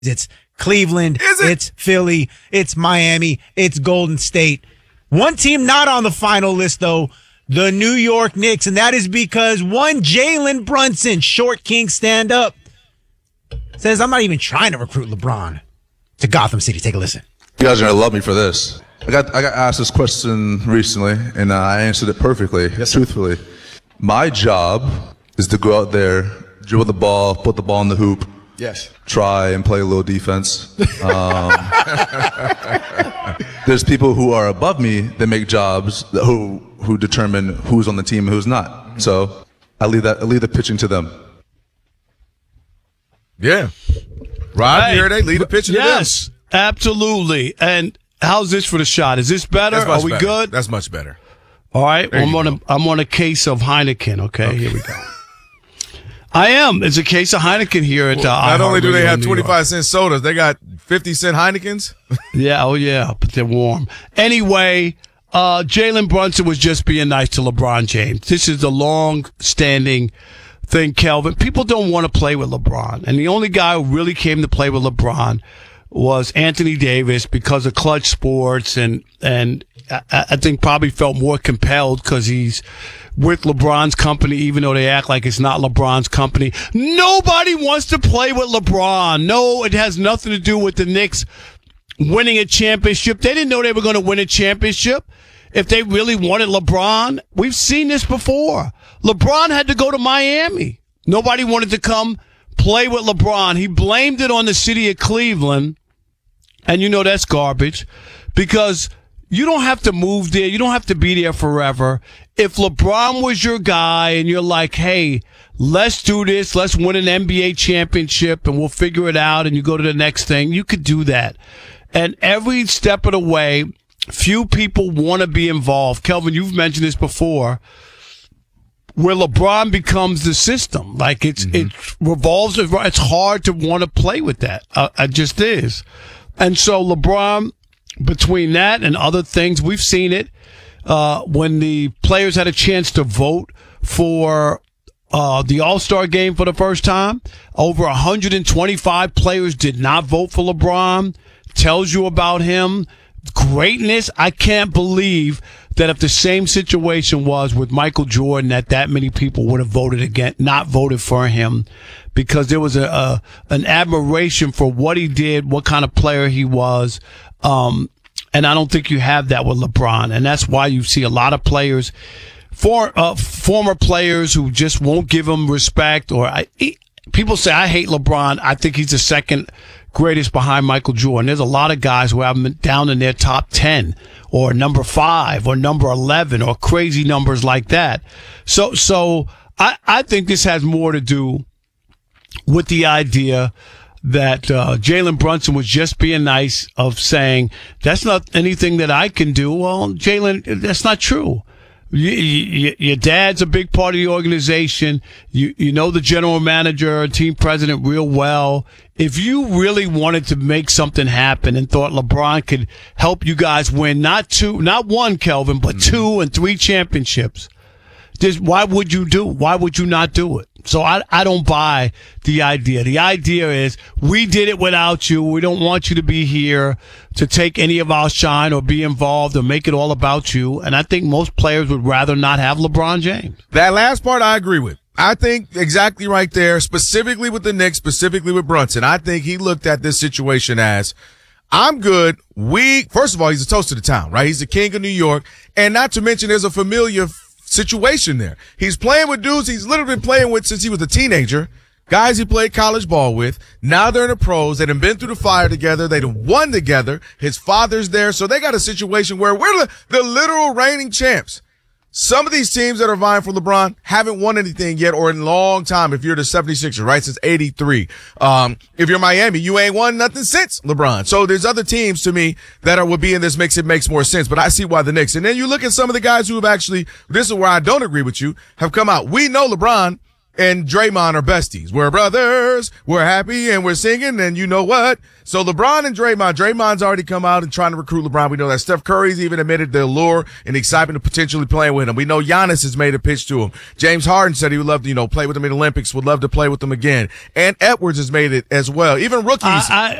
It's Cleveland. It's Philly. It's Miami. It's Golden State. One team not on the final list, though, the New York Knicks, and that is because one Jalen Brunson, short king stand up, says, I'm not even trying to recruit LeBron to Gotham City. Take a listen. You guys are going to love me for this. I got asked this question recently, and I answered it perfectly, truthfully. My job is to go out there, dribble the ball, put the ball in the hoop, try and play a little defense. There's people who are above me that make jobs who determine who's on the team and who's not. So I leave the pitching to them. Yeah. Rob, you heard that? Leave the pitching to them. Yes, absolutely. And how's this for the shot? Is this better? Are we good? That's much better. All right. I'm on a case of Heineken. Okay, here we go. I am. It's a case of Heineken here at not only do they have 25-cent sodas, they got 50-cent Heinekens. Yeah, oh yeah, but they're warm. Anyway, Jalen Brunson was just being nice to LeBron James. This is the long-standing thing, Kelvin. People don't want to play with LeBron, and the only guy who really came to play with LeBron was Anthony Davis because of Clutch Sports, and I think probably felt more compelled because he's with LeBron's company, even though they act like it's not LeBron's company. Nobody wants to play with LeBron. No, it has nothing to do with the Knicks winning a championship. They didn't know they were going to win a championship. If they really wanted LeBron, we've seen this before. LeBron had to go to Miami. Nobody wanted to come play with LeBron. He blamed it on the city of Cleveland. And you know that's garbage because you don't have to move there. You don't have to be there forever. If LeBron was your guy and you're like, hey, let's do this. Let's win an NBA championship and we'll figure it out and you go to the next thing, you could do that. And every step of the way, few people want to be involved. Kelvin, you've mentioned this before, where LeBron becomes the system. Like it revolves. It's hard to want to play with that. It just is. And so LeBron, between that and other things, we've seen it when the players had a chance to vote for the All-Star game for the first time. Over 125 players did not vote for LeBron. Tells you about him. Greatness. I can't believe that if the same situation was with Michael Jordan, that many people would have voted again, not voted for him, because there was an admiration for what he did, what kind of player he was. And I don't think you have that with LeBron. And that's why you see a lot of players, former players who just won't give him respect. People say, I hate LeBron. I think he's the second greatest behind Michael Jordan. There's a lot of guys who have him down in their top 10 or number 5 or number 11 or crazy numbers like that. So I think this has more to do with the idea that Jalen Brunson was just being nice of saying, that's not anything that I can do. Well, Jalen, that's not true. Your dad's a big part of the organization. You know the general manager, team president real well. If you really wanted to make something happen and thought LeBron could help you guys win not one, Kelvin, but 2 and 3 championships, why would you not do it? So I don't buy the idea. The idea is we did it without you. We don't want you to be here to take any of our shine or be involved or make it all about you. And I think most players would rather not have LeBron James. That last part I agree with. I think exactly right there, specifically with the Knicks, specifically with Brunson. I think he looked at this situation as, I'm good. First of all, he's a toast to the town, right? He's the king of New York. And not to mention there's a familiar situation there. He's playing with dudes he's literally been playing with since he was a teenager. Guys he played college ball with. Now they're in the pros. They've been through the fire together. They've won together. His father's there. So they got a situation where we're the literal reigning champs. Some of these teams that are vying for LeBron haven't won anything yet or in a long time. If you're the 76ers, right? Since 83. If you're Miami, you ain't won nothing since LeBron. So there's other teams to me that would be in this mix. It makes more sense, but I see why the Knicks. And then you look at some of the guys who have actually, this is where I don't agree with you, have come out. We know LeBron and Draymond are besties. We're brothers. We're happy and we're singing. And you know what? So LeBron and Draymond's already come out and trying to recruit LeBron. We know that Steph Curry's even admitted the allure and the excitement of potentially playing with him. We know Giannis has made a pitch to him. James Harden said he would love to, play with him in the Olympics, would love to play with him again. And Edwards has made it as well. Even rookies.